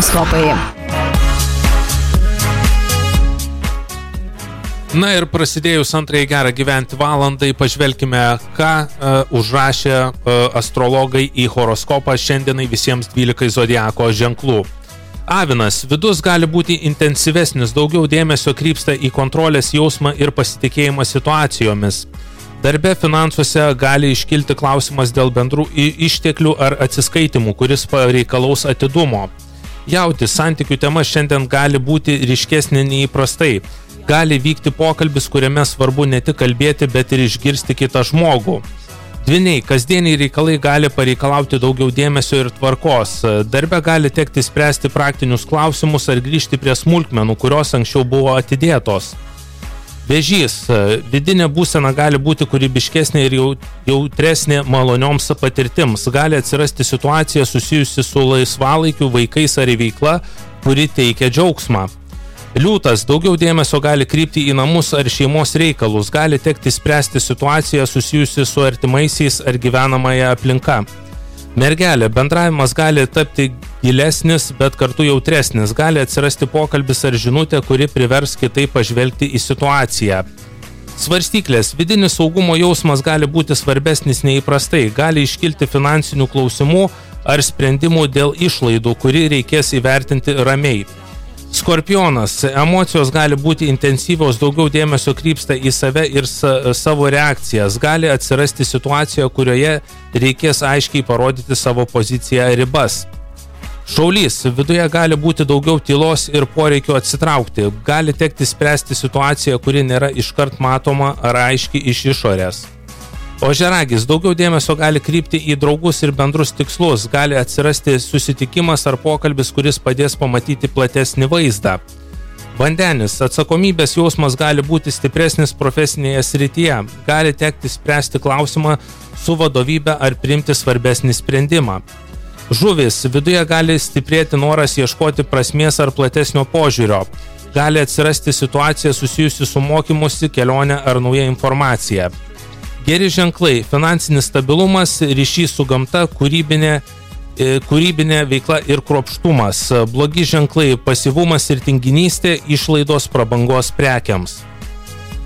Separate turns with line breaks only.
horoskopai.
Na ir prasidėjus antrąjį gerą gyventi valandai, pažvelkime, ką užrašė astrologai į horoskopą šiandienai visiems 12 zodiako ženklų. Avinas, vidus gali būti intensyvesnis, daugiau dėmesio krypsta į kontrolės jausmą ir pasitikėjimą situacijomis. Darbe finansuose gali iškilti klausimas dėl bendrų išteklių ar atsiskaitimų, kuris pareikalaus atidumo. Jautis, santykių tema šiandien gali būti ryškesnė nei įprastai. Gali vykti pokalbis, kuriame svarbu ne tik kalbėti, bet ir išgirsti kitą žmogų. Dvyniai, kasdieniai reikalai gali pareikalauti daugiau dėmesio ir tvarkos. Darbe gali tekti spręsti praktinius klausimus ar grįžti prie smulkmenų, kurios anksčiau buvo atidėtos. Vėžys, vidinė būsena gali būti kūrybiškesnė ir jautresnė malonioms patirtims. Gali atsirasti situacija susijusi su laisvalaikiu, vaikais ar veikla, kuri teikia džiaugsmą. Liūtas, daugiau dėmesio gali krypti į namus ar šeimos reikalus, gali tekti spręsti situaciją susijusi su artimaisiais ar gyvenamąją aplinka. Mergelė, bendravimas gali tapti gilesnis, bet kartu jautresnis, gali atsirasti pokalbis ar žinutė, kuri privers kitaip pažvelgti į situaciją. Svarstyklės, vidinis saugumo jausmas gali būti svarbesnis nei įprastai, gali iškilti finansinių klausimų ar sprendimų dėl išlaidų, kurį reikės įvertinti ramiai. Skorpionas, emocijos gali būti intensyvios, daugiau dėmesio krypsta į save ir savo reakcijas. Gali atsirasti situacija, kurioje reikės aiškiai parodyti savo poziciją ribas. Šaulys, viduje gali būti daugiau tylos ir poreikio atsitraukti. Gali tekti spręsti situaciją, kuri nėra iškart matoma ar aiški iš išorės. Ožiaragis, daugiau dėmesio gali krypti į draugus ir bendrus tikslus, gali atsirasti susitikimas ar pokalbis, kuris padės pamatyti platesnį vaizdą. Vandenis, atsakomybės jausmas gali būti stipresnis profesinėje srityje, gali tekti spręsti klausimą su vadovybe ar priimti svarbesnį sprendimą. Žuvis, viduje gali stiprėti noras ieškoti prasmės ar platesnio požiūrio, gali atsirasti situacija susijusi su mokymusi, kelionė ar nauja informacija. Geri ženklai, finansinis stabilumas, ryšys su gamta, kūrybinė veikla ir kruopštumas. Blogi ženklai, pasyvumas ir tinginystė, išlaidos prabangos prekiams.